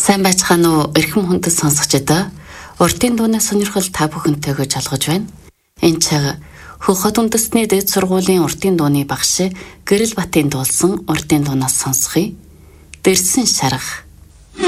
Сайн байцгаана уу эрхэм хүндэт сонсогчдоо. Уртын дууны сонирхол та бүхэнтэйгээ жалгаж байна. Энэ цаг Хөхөд үндэстний дэд сургуулийн уртын дууны багш Гэрэл Батын дуулсан уртын дуунаас сонсхий. Дэрсэн шарах.